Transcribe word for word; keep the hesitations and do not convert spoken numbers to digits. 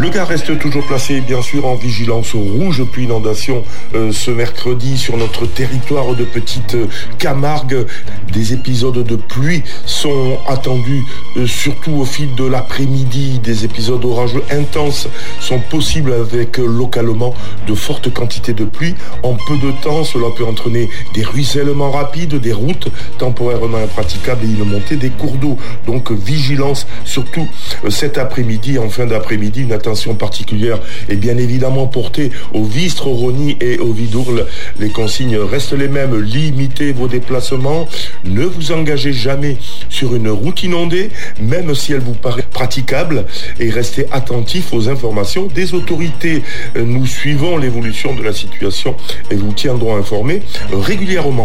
gare reste toujours placé bien sûr en vigilance rouge puis inondation euh, ce mercredi sur notre territoire de Petite Camargue. Des épisodes de pluie sont attendus euh, surtout au fil de l'après-midi. Des épisodes orageux intenses sont possibles avec euh, localement de fortes quantités de pluie. En peu de temps, cela peut entraîner des ruissellements rapides, des routes temporairement impraticables et une montée des cours d'eau. Donc vigilance surtout euh, cet après-midi, en fin d'après-midi, une attention particulière est bien évidemment portée aux Vistres, aux Rosny et aux Vidourle. Les consignes restent les mêmes. Limitez vos déplacements. Ne vous engagez jamais sur une route inondée, même si elle vous paraît praticable, et restez attentifs aux informations des autorités. Nous suivons l'évolution de la situation et vous tiendrons informés régulièrement.